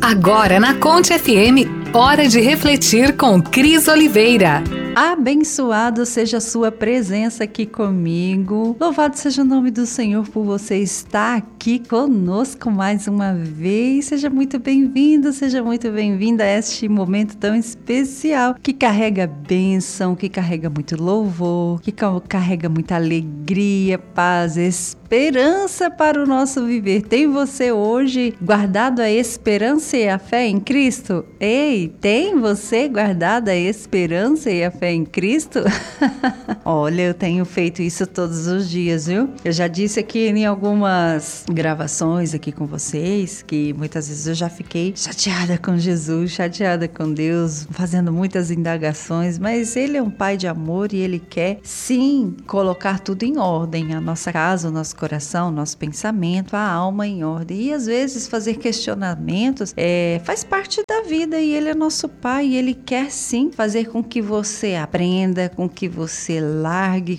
Agora na Conte FM, hora de refletir com Cris Oliveira. Abençoado seja a sua presença aqui comigo. Louvado seja o nome do Senhor por você estar aqui conosco mais uma vez. Seja muito bem-vindo, seja muito bem-vinda a este momento tão especial que carrega bênção, que carrega muito louvor, que carrega muita alegria, paz, esperança para o nosso viver. Tem você hoje guardado a esperança e a fé em Cristo? Ei, tem você guardado a esperança e a fé em Cristo? Olha, eu tenho feito isso todos os dias, viu? Eu já disse aqui em algumas gravações aqui com vocês que muitas vezes eu já fiquei chateada com Jesus, chateada com Deus, fazendo muitas indagações, mas Ele é um Pai de amor e Ele quer sim colocar tudo em ordem, a nossa casa, o nosso coração, o nosso pensamento, a alma em ordem. E às vezes fazer questionamentos faz parte da vida e Ele é nosso Pai e Ele quer sim fazer com que você aprenda, com que você largue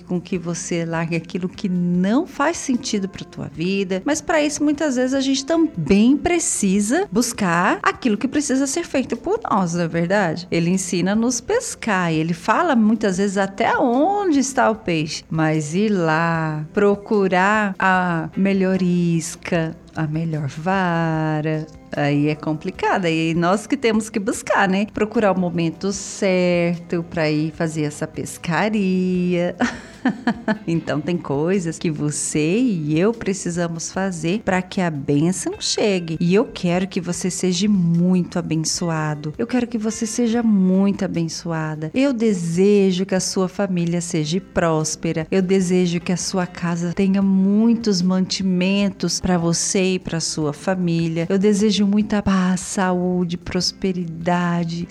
aquilo que não faz sentido para a tua vida. Mas para isso muitas vezes a gente também precisa buscar aquilo que precisa ser feito por nós, não é verdade? Ele ensina a nos pescar e ele fala muitas vezes até onde está o peixe, mas ir lá procurar a melhor isca, a melhor vara, aí é complicado, aí nós que temos que buscar, né? Procurar o momento certo para ir fazer essa pescaria. Então tem coisas que você e eu precisamos fazer para que a bênção chegue. E eu quero que você seja muito abençoado. Eu quero que você seja muito abençoada. Eu desejo que a sua família seja próspera. Eu desejo que a sua casa tenha muitos mantimentos para você e para sua família. Eu desejo muita paz, saúde, prosperidade,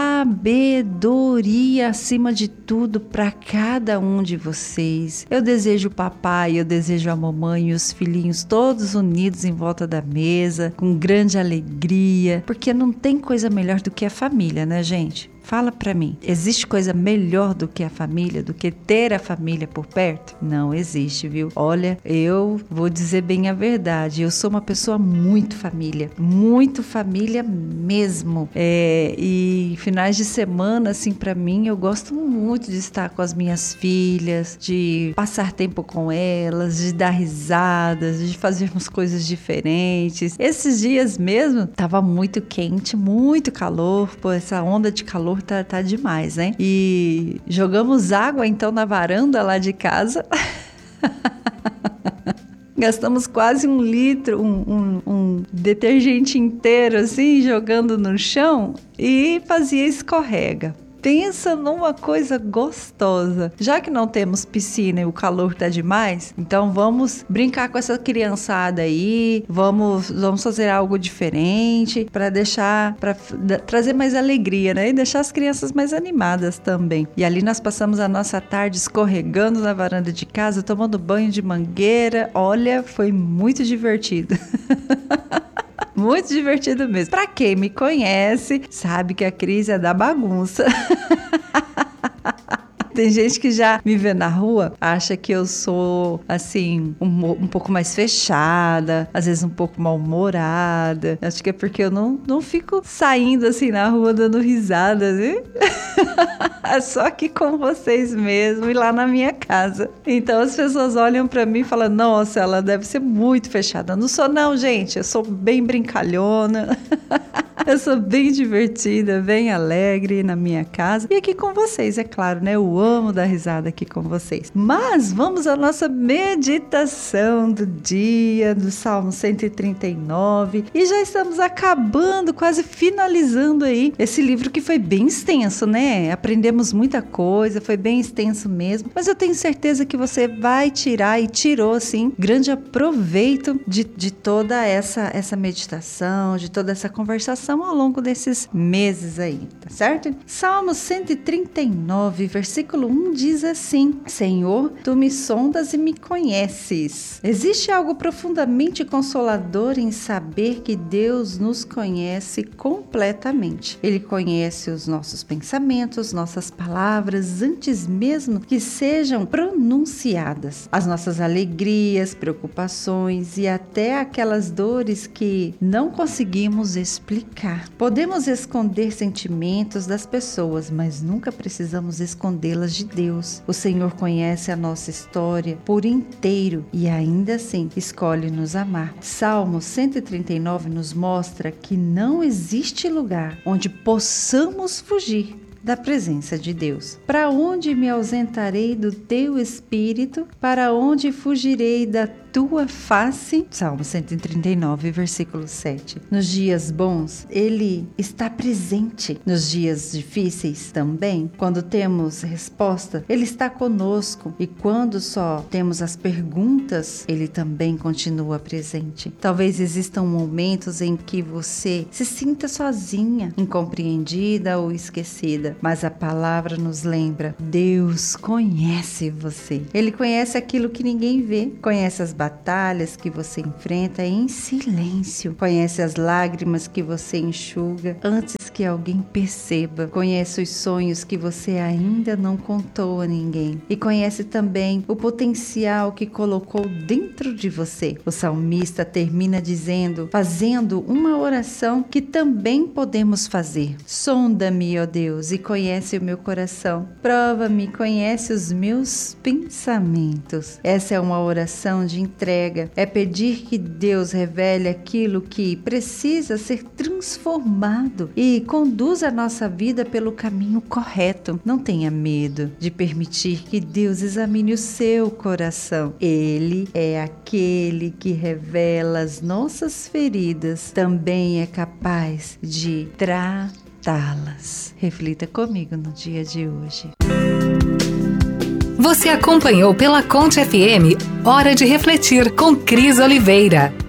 sabedoria acima de tudo para cada um de vocês. Eu desejo o papai, eu desejo a mamãe e os filhinhos todos unidos em volta da mesa, com grande alegria, porque não tem coisa melhor do que a família, né, gente? Fala pra mim, existe coisa melhor do que a família, do que ter a família por perto? Não existe, viu? Olha, eu vou dizer bem a verdade, eu sou uma pessoa muito família mesmo. E finais de semana, assim, pra mim, eu gosto muito de estar com as minhas filhas, de passar tempo com elas, de dar risadas, de fazermos coisas diferentes. Esses dias mesmo, tava muito quente, muito calor, pô, essa onda de calor tá demais, né? E jogamos água então na varanda lá de casa. Gastamos quase 1 litro, um detergente inteiro assim, jogando no chão e fazia escorrega. Pensa numa coisa gostosa. Já que não temos piscina e o calor tá demais, então vamos brincar com essa criançada aí, vamos fazer algo diferente para trazer mais alegria, né? E deixar as crianças mais animadas também. E ali nós passamos a nossa tarde escorregando na varanda de casa, tomando banho de mangueira. Olha, foi muito divertido. Muito divertido mesmo. Pra quem me conhece, sabe que a Cris é da bagunça. Tem gente que já me vê na rua, acha que eu sou, assim, um pouco mais fechada, às vezes um pouco mal-humorada. Acho que é porque eu não fico saindo, assim, na rua dando risada, né? É só aqui com vocês mesmo e lá na minha casa. Então as pessoas olham pra mim e falam, nossa, ela deve ser muito fechada. Não sou não, gente, eu sou bem brincalhona. Eu sou bem divertida, bem alegre na minha casa. E aqui com vocês, é claro, né? Eu amo dar risada aqui com vocês. Mas vamos à nossa meditação do dia, do Salmo 139. E já estamos acabando, quase finalizando aí esse livro que foi bem extenso, né? Aprendemos muita coisa, foi bem extenso mesmo. Mas eu tenho certeza que você vai tirar e tirou, assim, grande aproveito de toda essa meditação, de toda essa conversação ao longo desses meses aí, tá certo? Salmo 139, versículo 1 diz assim: Senhor, tu me sondas e me conheces. Existe algo profundamente consolador em saber que Deus nos conhece completamente. Ele conhece os nossos pensamentos, nossas palavras, antes mesmo que sejam pronunciadas. As nossas alegrias, preocupações e até aquelas dores que não conseguimos explicar. comunicar. Podemos esconder sentimentos das pessoas, mas nunca precisamos escondê-las de Deus. O Senhor conhece a nossa história por inteiro e ainda assim escolhe nos amar. Salmo 139 nos mostra que não existe lugar onde possamos fugir da presença de Deus. Para onde me ausentarei do teu espírito? Para onde fugirei da tua face? Salmo 139, versículo 7. Nos dias bons, Ele está presente. Nos dias difíceis também, quando temos resposta, Ele está conosco. E quando só temos as perguntas, Ele também continua presente. Talvez existam momentos em que você se sinta sozinha, incompreendida ou esquecida, mas a palavra nos lembra: Deus conhece você. Ele conhece aquilo que ninguém vê, conhece as batalhas que você enfrenta em silêncio, conhece as lágrimas que você enxuga antes que alguém perceba, conhece os sonhos que você ainda não contou a ninguém e conhece também o potencial que colocou dentro de você. O salmista termina fazendo uma oração que também podemos fazer: sonda-me, ó Deus, e conhece o meu coração, prova-me, conhece os meus pensamentos. Essa é uma oração de entrega, é pedir que Deus revele aquilo que precisa ser transformado e conduza a nossa vida pelo caminho correto. Não tenha medo de permitir que Deus examine o seu coração. Ele é aquele que revela as nossas feridas, também é capaz de tratá-las. Reflita comigo no dia de hoje. Você acompanhou pela Conte FM Hora de Refletir com Cris Oliveira.